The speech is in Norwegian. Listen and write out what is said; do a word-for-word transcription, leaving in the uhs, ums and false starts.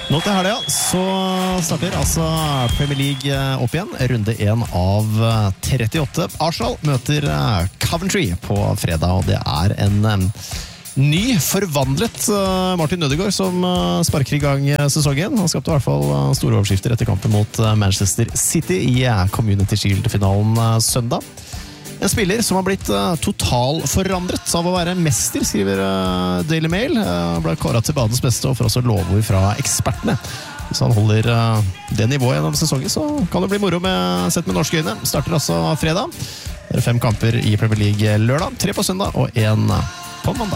Nå til helga så starter altså Premier League opp igjen, runde én av trettiåtte. Arsenal møter Coventry på fredag, og det er en ny, forvandlet Martin Ødegaard som sparker i gang sesongen. Han skapte i hvert fall store overskrifter etter kampen mot Manchester City i Community Shield-finalen søndag. En spiller som har blitt uh, totalforandret av å være mester, skriver uh, Daily Mail. Uh, ble kåret til banens beste og får også lovord fra ekspertene. Hvis han holder uh, det nivået gjennom sesongen, så kan det bli moro med sett med norske øyne. Starter altså fredag. Det er fem kamper i Premier League lørdag, tre på søndag og en på mandag.